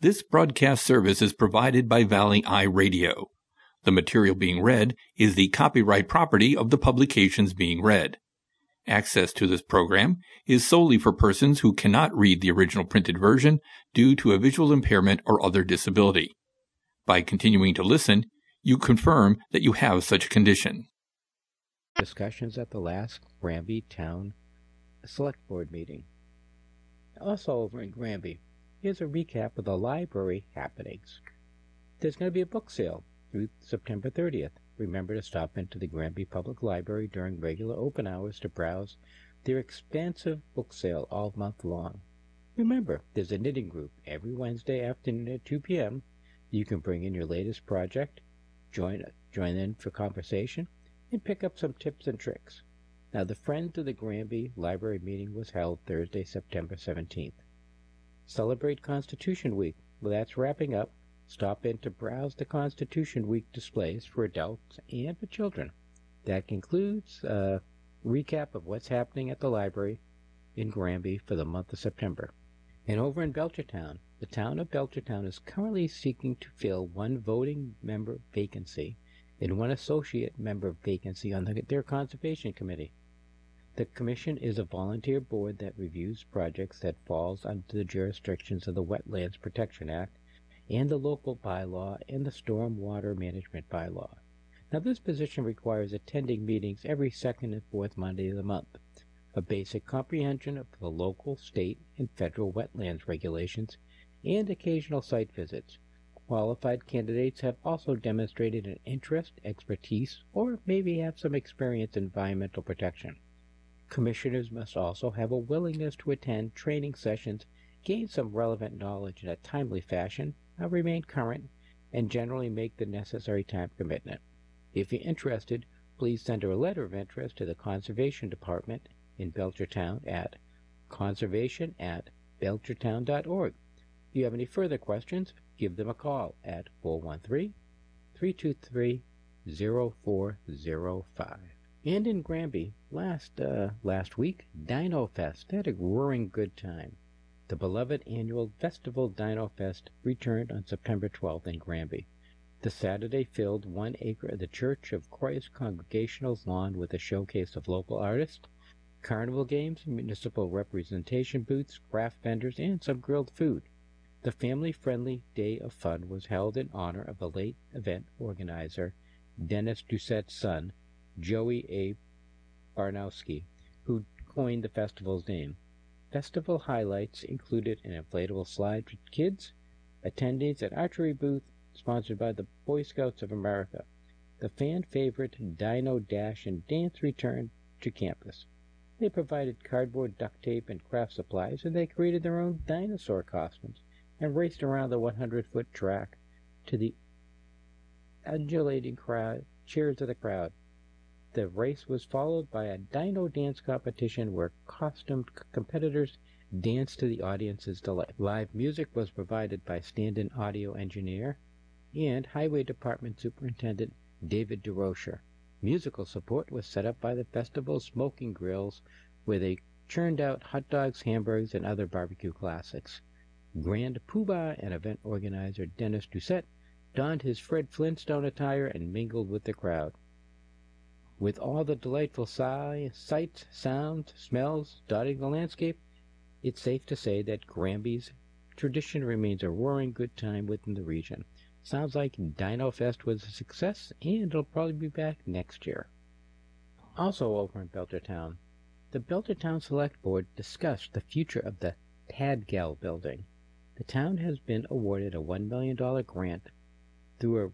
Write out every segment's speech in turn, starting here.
This broadcast service is provided by Valley Eye Radio. The material being read is the copyright property of the publications being read. Access to this program is solely for persons who cannot read the original printed version due to a visual impairment or other disability. By continuing to listen, you confirm that you have such a condition. Discussions at the last Granby Town Select Board meeting. Also over in Granby, here's a recap of the library happenings. There's going to be a book sale through September 30th. Remember to stop into the Granby Public Library during regular open hours to browse their expansive book sale all month long. Remember, there's a knitting group every Wednesday afternoon at 2 p.m. You can bring in your latest project, join in for conversation, and pick up some tips and tricks. Now, the Friends of the Granby Library meeting was held Thursday, September 17th. Celebrate Constitution Week. Well, that's wrapping up. Stop in to browse the Constitution Week displays for adults and for children. That concludes a recap of what's happening at the library in Granby for the month of September. And over in Belchertown, the town of Belchertown is currently seeking to fill one voting member vacancy and one associate member vacancy on their Conservation Committee. The commission is a volunteer board that reviews projects that falls under the jurisdictions of the Wetlands Protection Act and the local bylaw and the Stormwater Management bylaw. Now, this position requires attending meetings every second and fourth Monday of the month, a basic comprehension of the local, state, and federal wetlands regulations, and occasional site visits. Qualified candidates have also demonstrated an interest, expertise, or maybe have some experience in environmental protection. Commissioners must also have a willingness to attend training sessions, gain some relevant knowledge in a timely fashion, remain current, and generally make the necessary time commitment. If you're interested, please send a letter of interest to the Conservation Department in Belchertown at conservation@belchertown.org. If you have any further questions, give them a call at 413-323-0405. And in Granby, last week, Dino Fest had a roaring good time. The beloved annual Festival Dino Fest returned on September 12th in Granby. The Saturday filled 1 acre of the Church of Christ Congregational's lawn with a showcase of local artists, carnival games, municipal representation booths, craft vendors, and some grilled food. The family-friendly Day of Fun was held in honor of the late event organizer, Dennis Doucette's son, Joey A. Barnowski, who coined the festival's name. Festival highlights included an inflatable slide for kids, attendees at archery booth sponsored by the Boy Scouts of America. The fan-favorite Dino Dash and Dance returned to campus. They provided cardboard, duct tape, and craft supplies, and they created their own dinosaur costumes and raced around the 100-foot track to the undulating cheers of the crowd. The race was followed by a dino dance competition where costumed competitors danced to the audience's delight. Live music was provided by stand-in audio engineer and Highway Department Superintendent David DeRocher. Musical support was set up by the festival's smoking grills where they churned out hot dogs, hamburgers, and other barbecue classics. Grand Poobah and event organizer Dennis Doucette donned his Fred Flintstone attire and mingled with the crowd. With all the delightful sights, sounds, smells dotting the landscape, it's safe to say that Granby's tradition remains a roaring good time within the region. Sounds like Dino Fest was a success, and it'll probably be back next year. Also over in Belchertown, the Belchertown Select Board discussed the future of the Tadgal building. The town has been awarded a $1 million grant through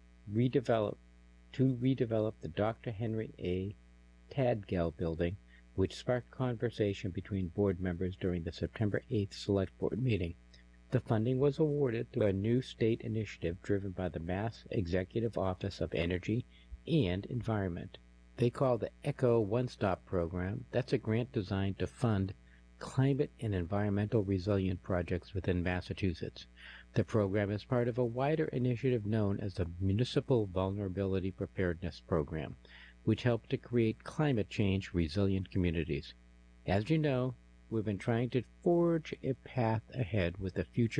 to redevelop the Dr. Henry A. Tadgal building, which sparked conversation between board members during the September 8th Select Board meeting. The funding was awarded through a new state initiative driven by the Mass Executive Office of Energy and Environment. They call the ECHO One-Stop Program. That's a grant designed to fund climate and environmental resilient projects within Massachusetts. The program is part of a wider initiative known as the Municipal Vulnerability Preparedness Program, which helps to create climate change resilient communities. As you know, we've been trying to forge a path ahead with the future